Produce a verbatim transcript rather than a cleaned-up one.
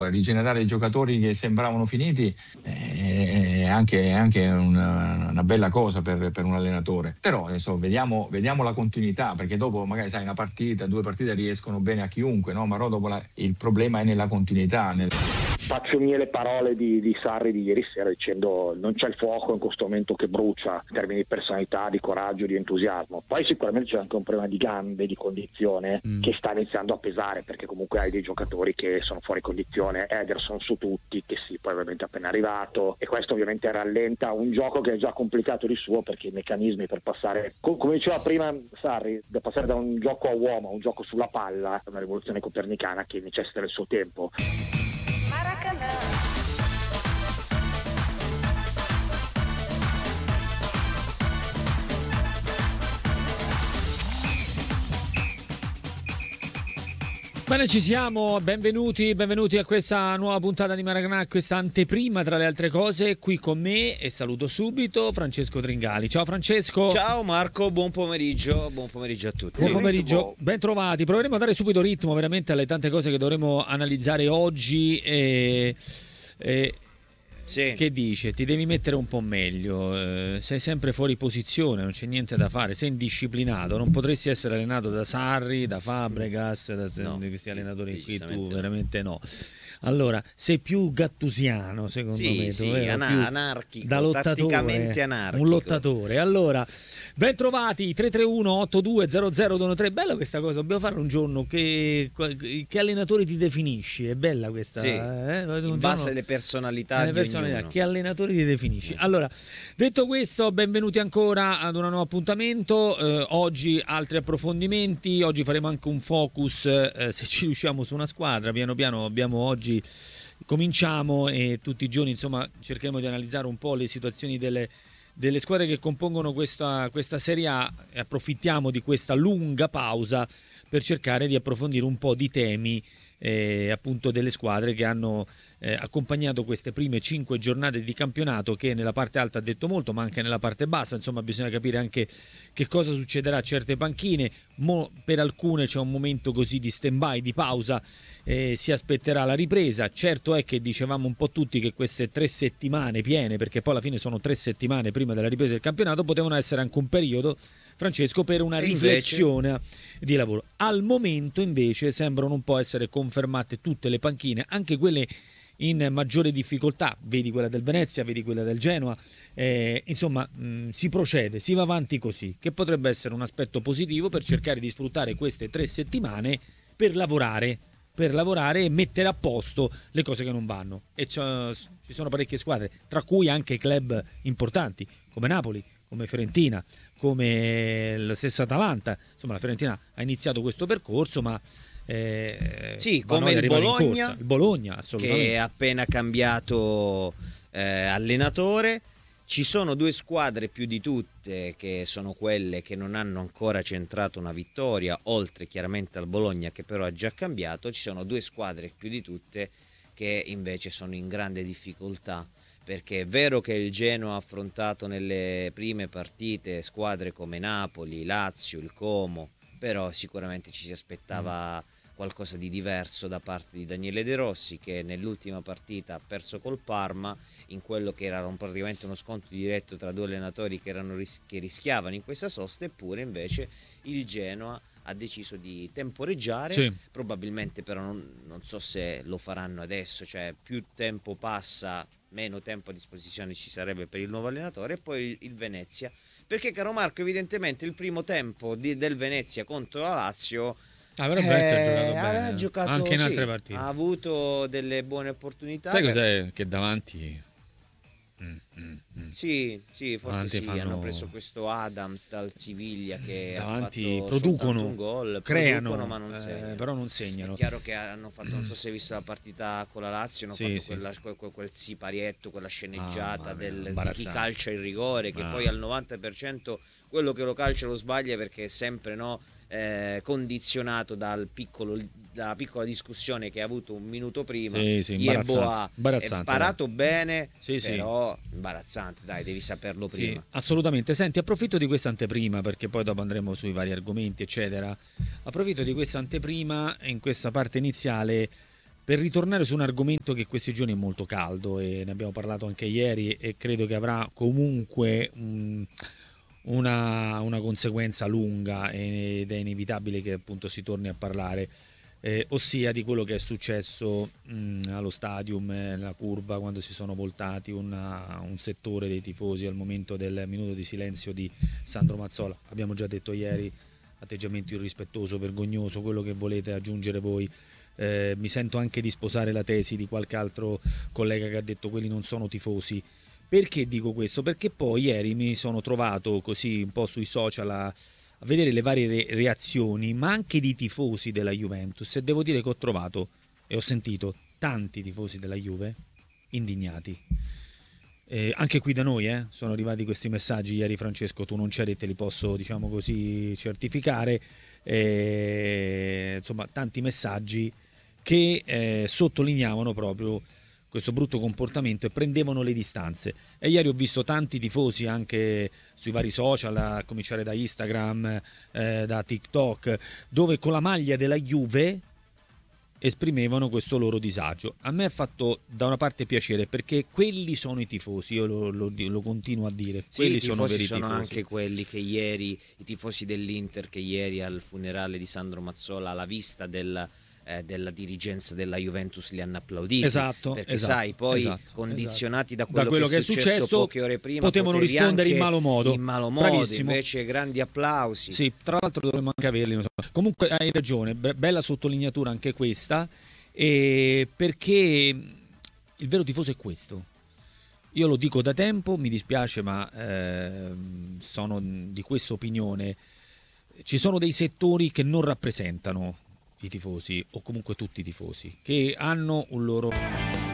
rigenerare i giocatori che sembravano finiti è anche, anche una, una bella cosa per, per un allenatore. Però adesso vediamo, vediamo la continuità, perché dopo magari sai una partita, due partite riescono bene a chiunque, no? Ma dopo la, il problema è nella continuità. Nel... Faccio mie le parole di, di Sarri di ieri sera dicendo non c'è il fuoco in questo momento che brucia in termini di personalità, di coraggio, di entusiasmo. Poi sicuramente c'è anche un problema di gambe, di condizione mm. che sta iniziando a pesare, perché comunque hai dei giocatori che sono fuori condizione, Ederson su tutti, che sì, poi ovviamente è appena arrivato, e questo ovviamente rallenta un gioco che è già complicato di suo, perché i meccanismi per passare, come diceva prima Sarri, da passare da un gioco a uomo a un gioco sulla palla è una rivoluzione copernicana che necessita del suo tempo. Maracanã. Bene, ci siamo, benvenuti, benvenuti a questa nuova puntata di Maracanã, questa anteprima tra le altre cose, qui con me, e saluto subito Francesco Tringali. Ciao Francesco. Ciao Marco, buon pomeriggio, buon pomeriggio a tutti. Buon pomeriggio, ben trovati. Proveremo a dare subito ritmo veramente alle tante cose che dovremo analizzare oggi e... e... Sì. Che dice? Ti devi mettere un po' meglio, eh, sei sempre fuori posizione, non c'è niente da fare, sei indisciplinato, non potresti essere allenato da Sarri, da Fabregas, da no, questi allenatori qui, tu veramente no. Allora, sei più gattusiano secondo sì, me, sì, vero? Ana- Più anarchico, da lottatore, tatticamente anarchico. Un lottatore. Allora, ben trovati, tre tre uno otto due zero zero due uno tre, bella questa cosa, dobbiamo fare un giorno che, che allenatore ti definisci, è bella questa. Sì, eh? Un in base giorno, alle personalità di personalità, ognuno. che allenatore ti definisci. Allora, detto questo, benvenuti ancora ad un nuovo appuntamento, eh, oggi altri approfondimenti, oggi faremo anche un focus, eh, se ci riusciamo, su una squadra, piano piano abbiamo oggi cominciamo e tutti i giorni insomma cercheremo di analizzare un po' le situazioni delle, delle squadre che compongono questa, questa Serie A, e approfittiamo di questa lunga pausa per cercare di approfondire un po' di temi eh, appunto delle squadre che hanno eh, accompagnato queste prime cinque giornate di campionato, che nella parte alta ha detto molto, ma anche nella parte bassa, insomma bisogna capire anche che cosa succederà a certe panchine. Mo, per alcune c'è un momento così di stand-by, di pausa, eh, si aspetterà la ripresa. Certo è che dicevamo un po' tutti che queste tre settimane piene, perché poi alla fine sono tre settimane prima della ripresa del campionato, potevano essere anche un periodo, Francesco, per una e riflessione invece... di lavoro. Al momento invece sembrano un po' essere confermate tutte le panchine, anche quelle in maggiore difficoltà, vedi quella del Venezia, vedi quella del Genoa, eh, insomma mh, si procede, si va avanti così, che potrebbe essere un aspetto positivo per cercare di sfruttare queste tre settimane per lavorare, per lavorare e mettere a posto le cose che non vanno. E ci sono parecchie squadre, tra cui anche club importanti come Napoli, come Fiorentina, come la stessa Atalanta. Insomma, la Fiorentina ha iniziato questo percorso, ma eh, sì, come il Bologna, il Bologna assolutamente, che ha appena cambiato eh, allenatore. Ci sono due squadre più di tutte che sono quelle che non hanno ancora centrato una vittoria, oltre chiaramente al Bologna che però ha già cambiato. Ci sono due squadre più di tutte che invece sono in grande difficoltà, perché è vero che il Genoa ha affrontato nelle prime partite squadre come Napoli, Lazio, il Como, però sicuramente ci si aspettava qualcosa di diverso da parte di Daniele De Rossi, che nell'ultima partita ha perso col Parma, in quello che era un, praticamente uno scontro diretto tra due allenatori che, erano ris- che rischiavano in questa sosta. Eppure invece il Genoa ha deciso di temporeggiare, sì. Probabilmente però non, non so se lo faranno adesso, cioè più tempo passa meno tempo a disposizione ci sarebbe per il nuovo allenatore. E poi il, il Venezia, perché caro Marco, evidentemente il primo tempo di, del Venezia contro la Lazio ah, però Venezia eh, ha giocato bene, ha giocato, anche in sì, altre partite ha avuto delle buone opportunità. Sai cos'è? Che davanti mm, mm, mm. sì, sì, forse davanti sì, fanno... hanno preso questo Adams dal Siviglia che davanti ha fatto producono un gol, creano producono, ma non eh, segnano. però non segnano. È chiaro che hanno fatto, non so se hai visto la partita con la Lazio, hanno sì, fatto sì. Quella, quel, quel siparietto, quella sceneggiata ah, del, di chi calcia il rigore, che ah. poi al novanta per cento quello che lo calcia lo sbaglia, perché è sempre no eh, condizionato dal piccolo, dalla piccola discussione che ha avuto un minuto prima. Sì, sì, Yeboah è parato dai. bene, sì, però sì. imbarazzante, dai, devi saperlo prima. Sì, assolutamente. Senti, approfitto di questa anteprima, perché poi dopo andremo sui vari argomenti eccetera. Approfitto di questa anteprima in questa parte iniziale per ritornare su un argomento che questi giorni è molto caldo e ne abbiamo parlato anche ieri e credo che avrà comunque mh, una, una conseguenza lunga ed è inevitabile che appunto si torni a parlare, eh, ossia di quello che è successo mh, allo stadium, eh, nella curva, quando si sono voltati una, un settore dei tifosi al momento del minuto di silenzio di Sandro Mazzola. Abbiamo già detto ieri, atteggiamento irrispettoso, vergognoso, quello che volete aggiungere voi. Eh, mi sento anche di sposare la tesi di qualche altro collega che ha detto quelli non sono tifosi. Perché dico questo? Perché poi ieri mi sono trovato così un po' sui social a, a vedere le varie re- reazioni, ma anche di tifosi della Juventus, e devo dire che ho trovato e ho sentito tanti tifosi della Juve indignati. Eh, anche qui da noi eh, sono arrivati questi messaggi ieri. Francesco, tu non c'eri e te li posso, diciamo così, certificare. Eh, insomma, tanti messaggi che eh, sottolineavano proprio questo brutto comportamento e prendevano le distanze. E ieri ho visto tanti tifosi anche sui vari social, a cominciare da Instagram, eh, da TikTok, dove con la maglia della Juve esprimevano questo loro disagio. A me ha fatto da una parte piacere, perché quelli sono i tifosi, io lo, lo, lo continuo a dire, sì, quelli i sono veri sono tifosi. Anche quelli che ieri, i tifosi dell'Inter che ieri al funerale di Sandro Mazzola, alla vista del, eh, della dirigenza della Juventus, li hanno applauditi. Esatto, perché esatto, sai, poi esatto, condizionati esatto. da quello, da quello che, che è successo, successo poche ore prima, potevano rispondere in malo modo. In malo modo, Bravissimo. invece grandi applausi. Sì, tra l'altro dovremmo anche averli. Non so. Comunque hai ragione, be- bella sottolineatura anche questa, e perché il vero tifoso è questo. Io lo dico da tempo, mi dispiace, ma eh, sono di questa opinione. Ci sono dei settori che non rappresentano i tifosi, o comunque tutti i tifosi, che hanno un loro